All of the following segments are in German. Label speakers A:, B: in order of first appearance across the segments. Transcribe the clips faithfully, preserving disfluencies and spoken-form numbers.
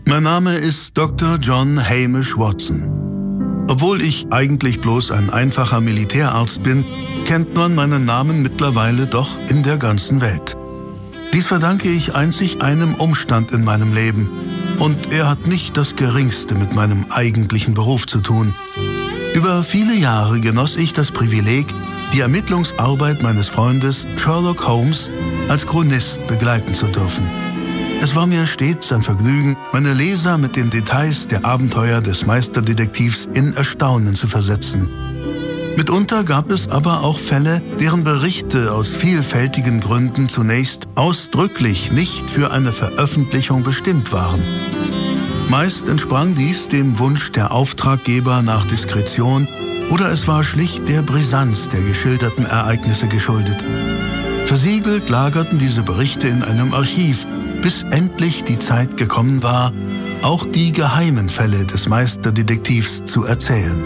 A: Mein Name ist Doktor John Hamish Watson. Obwohl ich eigentlich bloß ein einfacher Militärarzt bin, kennt man meinen Namen mittlerweile doch in der ganzen Welt. Dies verdanke ich einzig einem Umstand in meinem Leben. Und er hat nicht das Geringste mit meinem eigentlichen Beruf zu tun. Über viele Jahre genoss ich das Privileg, die Ermittlungsarbeit meines Freundes Sherlock Holmes als Chronist begleiten zu dürfen. Es war mir stets ein Vergnügen, meine Leser mit den Details der Abenteuer des Meisterdetektivs in Erstaunen zu versetzen. Mitunter gab es aber auch Fälle, deren Berichte aus vielfältigen Gründen zunächst ausdrücklich nicht für eine Veröffentlichung bestimmt waren. Meist entsprang dies dem Wunsch der Auftraggeber nach Diskretion oder es war schlicht der Brisanz der geschilderten Ereignisse geschuldet. Versiegelt lagerten diese Berichte in einem Archiv, bis endlich die Zeit gekommen war, auch die geheimen Fälle des Meisterdetektivs zu erzählen.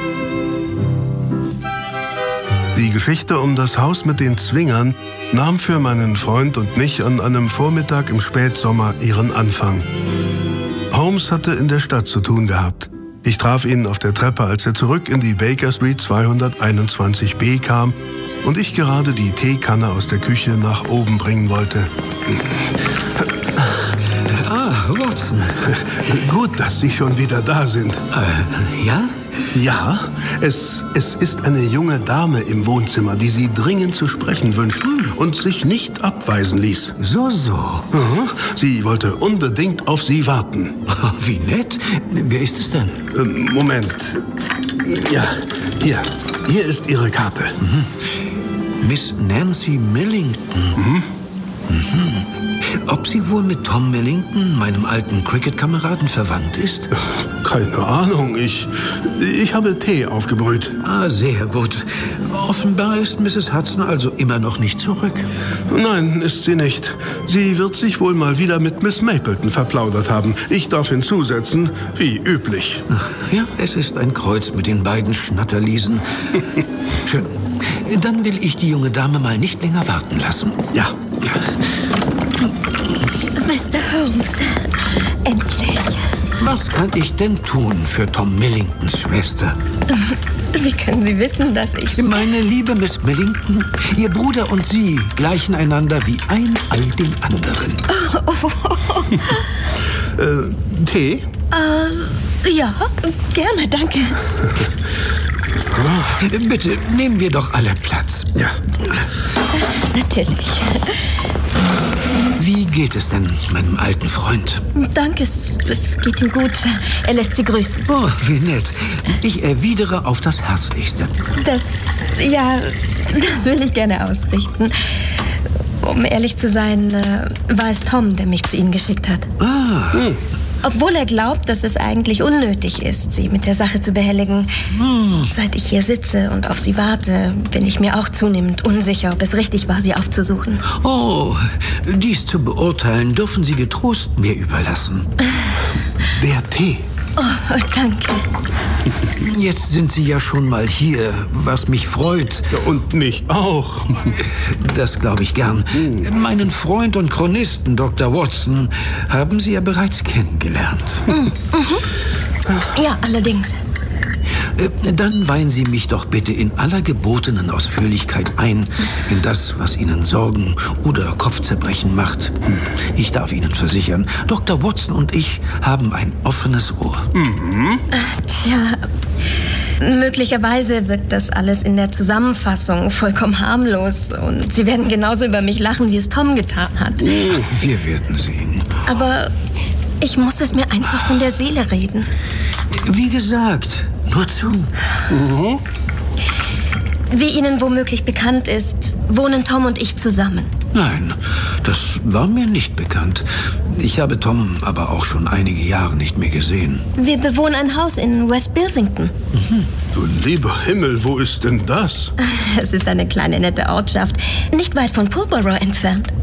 A: Die Geschichte um das Haus mit den Zwingern nahm für meinen Freund und mich an einem Vormittag im Spätsommer ihren Anfang. Holmes hatte in der Stadt zu tun gehabt. Ich traf ihn auf der Treppe, als er zurück in die Baker Street zweihunderteinundzwanzig b kam und ich gerade die Teekanne aus der Küche nach oben bringen wollte.
B: Ah, Watson.
A: Gut, dass Sie schon wieder da sind.
B: Äh, ja?
A: Ja, es, es ist eine junge Dame im Wohnzimmer, die Sie dringend zu sprechen wünscht und sich nicht abweisen ließ.
B: So, so.
A: Aha, sie wollte unbedingt auf Sie warten.
B: Oh, wie nett. Wer ist es denn?
A: Ähm, Moment. Ja, hier. Hier ist Ihre Karte.
B: Mhm. Miss Nancy Millington.
A: Mhm.
B: Mhm. Ob sie wohl mit Tom Millington, meinem alten Cricket-Kameraden, verwandt ist?
A: Keine Ahnung. Ich, ich habe Tee aufgebrüht.
B: Ah, sehr gut. Offenbar ist Misses Hudson also immer noch nicht zurück.
A: Nein, ist sie nicht. Sie wird sich wohl mal wieder mit Miss Mapleton verplaudert haben. Ich darf hinzusetzen, wie üblich.
B: Ja, es ist ein Kreuz mit den beiden Schnatterliesen. Schön. Dann will ich die junge Dame mal nicht länger warten lassen.
A: Ja.
B: Ja.
C: Mister Holmes, endlich.
B: Was kann ich denn tun für Tom Millingtons Schwester?
C: Wie können Sie wissen, dass ich...
B: Meine liebe Miss Millington, Ihr Bruder und Sie gleichen einander wie ein Ei den anderen.
C: Oh, oh, oh.
A: äh, Tee?
C: Äh, ja, gerne, danke.
B: Bitte, nehmen wir doch alle Platz.
A: Ja.
C: Natürlich.
B: Wie geht es denn meinem alten Freund?
C: Danke, es, es geht ihm gut. Er lässt Sie grüßen.
B: Oh, wie nett. Ich erwidere auf das Herzlichste.
C: Das, ja, das will ich gerne ausrichten. Um ehrlich zu sein, war es Tom, der mich zu Ihnen geschickt hat.
B: Ah.
A: Hm.
C: Obwohl er glaubt, dass es eigentlich unnötig ist, Sie mit der Sache zu behelligen. Hm. Seit ich hier sitze und auf Sie warte, bin ich mir auch zunehmend unsicher, ob es richtig war, Sie aufzusuchen.
B: Oh, dies zu beurteilen dürfen Sie getrost mir überlassen.
A: Der Tee.
C: Oh, danke.
B: Jetzt sind Sie ja schon mal hier, was mich freut.
A: Und mich auch.
B: Das glaube ich gern. Mhm. Meinen Freund und Chronisten, Doktor Watson, haben Sie ja bereits kennengelernt.
C: Mhm. Mhm. Ja, allerdings.
B: Dann weihen Sie mich doch bitte in aller gebotenen Ausführlichkeit ein in das, was Ihnen Sorgen oder Kopfzerbrechen macht. Ich darf Ihnen versichern, Doktor Watson und ich haben ein offenes Ohr.
A: Mhm.
C: Tja, möglicherweise wirkt das alles in der Zusammenfassung vollkommen harmlos. Und Sie werden genauso über mich lachen, wie es Tom getan hat.
B: Wir werden sehen.
C: Aber ich muss es mir einfach von der Seele reden.
B: Wie gesagt, nur zu.
A: Mhm.
C: Wie Ihnen womöglich bekannt ist, wohnen Tom und ich zusammen.
B: Nein, das war mir nicht bekannt. Ich habe Tom aber auch schon einige Jahre nicht mehr gesehen.
C: Wir bewohnen ein Haus in West Bilsington.
B: Mhm.
A: Du lieber Himmel, wo ist denn das?
C: Es ist eine kleine, nette Ortschaft, nicht weit von Pulborough entfernt.